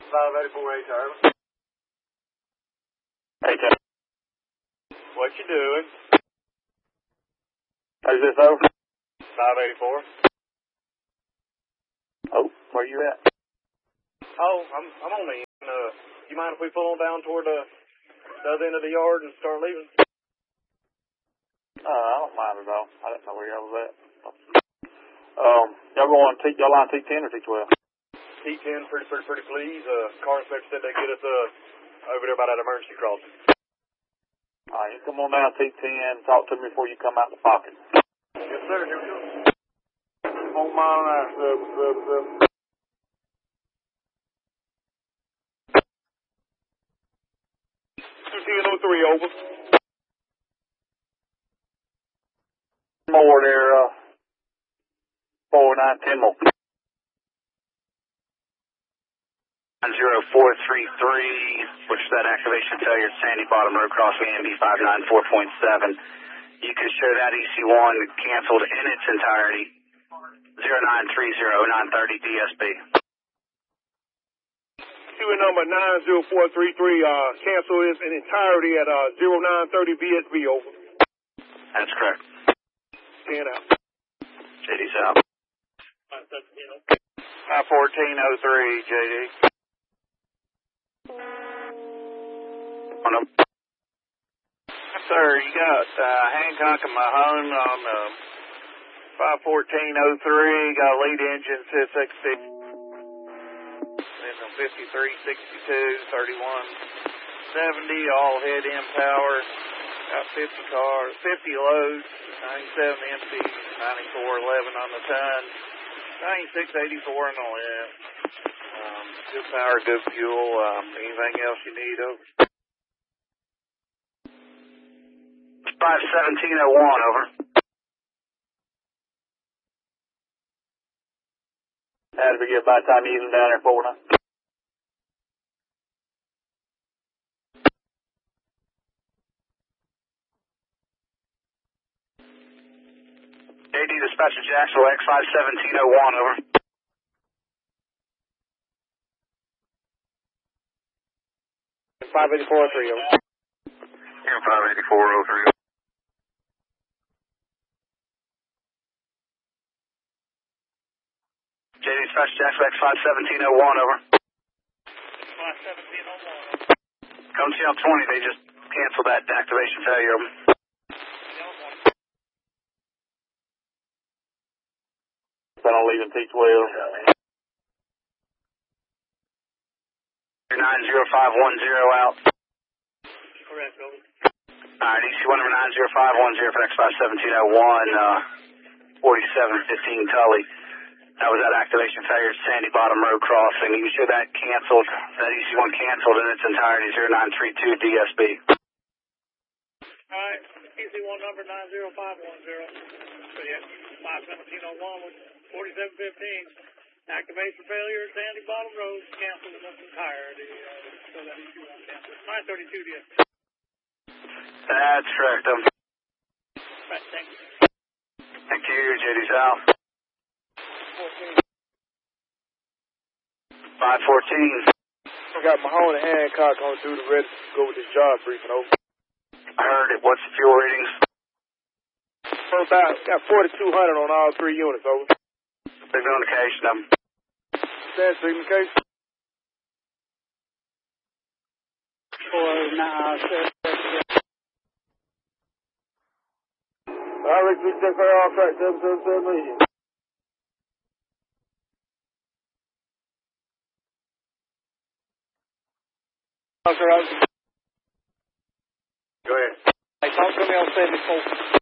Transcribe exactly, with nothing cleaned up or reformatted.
five eighty-four H, Harlan. Hey, Ted. What you doing? Is this over? five eighty-four. Oh, where you at? Oh, I'm I'm on the end. Uh, you mind if we pull on down toward the, the other end of the yard and start leaving? Uh, I don't mind at all. I didn't know where y'all was at. Um, y'all going T, y'all line T ten or T twelve? T ten, pretty, pretty, pretty please. Uh, car inspector said they'd get us uh, over there by that emergency crossing. All right, you come on down T ten. Talk to me before you come out the pocket. Yes, sir. Here we go. On my line, sub, sub, sub. two ten oh three, over. More there, uh, four nine ten more. zero four three three, which is that activation failure at Sandy Bottom Road Crossing, A M B five nine four point seven. You can show that E C one canceled in its entirety, zero nine three zero nine thirty D S B. Q number nine zero four three three, uh, cancel this in entirety at uh, zero nine thirty B S B, over. That's correct. ten out. J D's out. five fourteen oh three, J D. On up. Sir, you got uh, Hancock and Mahone on uh, five fourteen oh three, got a lead engine, six sixty. Then fifty-three sixty-two, thirty-one seventy, all head in power. Got fifty cars, fifty loads, ninety-seven empty, ninety-four eleven on the ton, ninety-six eighty-four on the left. Um, good power, good fuel. Um, anything else you need, over? five seventeen oh one, over. That'll be good by the time you even down there for now. J D dispatcher Jacksonville X five seventeen oh one, over. five eighty-four oh three, over. Yeah, five eighty-four oh three. J D dispatcher Jacksonville X five seventeen oh one, over. five seventeen oh one. Come channel twenty, they just canceled that activation failure, over. Then I'm leaving T twelve. nine zero five one zero out. Correct, over. Alright, E C one number nine zero five one zero for X five seventeen oh one, uh, forty-seven fifteen Tully. That was that activation failure at Sandy Bottom Road Crossing. You can show that canceled, that E C one canceled in its entirety, zero nine three two D S B. Alright, E C one number nine zero five one zero. So yeah, five seventeen oh one with forty-seven fifteen. Activation failure at Sandy Bottom Road, canceled in its entirety. Uh, so that E C one canceled. nine thirty-two D S B. That's correct, um. Right, thank you. Thank you, J D's out. five fourteen. I got Mahone and Hancock on through the ready to go with this job briefing, over. I heard it. What's the fuel readings? For about, got forty-two hundred on all three units, over. Signal indication, um. Stand signification. four nine seven. All right, we check her off track seven seven seven million. Go ahead. Hey, talk to me on seventy-four.